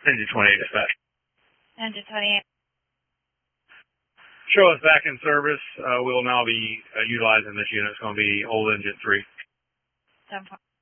Engine 28 dispatch. Engine 28. Show us back in service. We will now be utilizing this unit. It's going to be old engine 3. 7